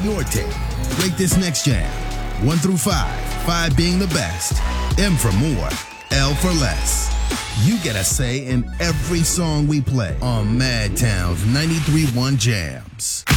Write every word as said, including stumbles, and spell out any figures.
your take. Rate this next jam. One through five. Five being the best. M for more. L for less. You get a say in every song we play on Mad Town's ninety-three point one Jams.